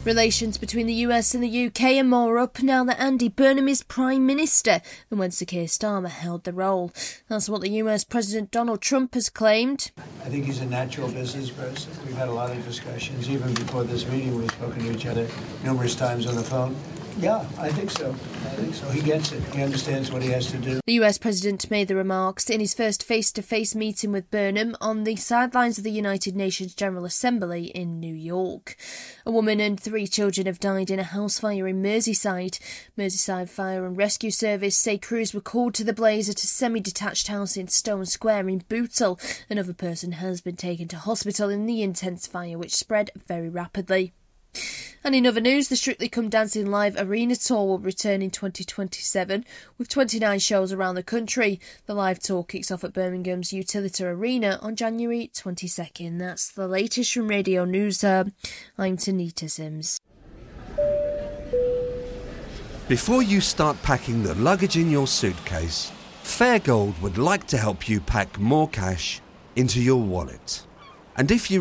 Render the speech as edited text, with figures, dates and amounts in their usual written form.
Relations between the US and the UK are more up now that Andy Burnham is Prime Minister than when Sir Keir Starmer held the role. That's what the US President Donald Trump has claimed. I think he's a natural business person. We've had a lot of discussions. Even before this meeting, we've spoken to each other numerous times on the phone. Yeah, I think so. He gets it. He understands what he has to do. The US President made the remarks in his first face-to-face meeting with Burnham on the sidelines of the United Nations General Assembly in New York. A woman and 3 children have died in a house fire in Merseyside. Merseyside Fire and Rescue Service say crews were called to the blaze at a semi-detached house in Stone Square in Bootle. Another person has been taken to hospital in the intense fire, which spread very rapidly. And in other news, the Strictly Come Dancing Live Arena Tour will return in 2027 with 29 shows around the country. The live tour kicks off at Birmingham's Utilita Arena on January 22nd. That's the latest from Radio News. I'm Tanita Sims. Before you start packing the luggage in your suitcase, Fairgold would like to help you pack more cash into your wallet. And if you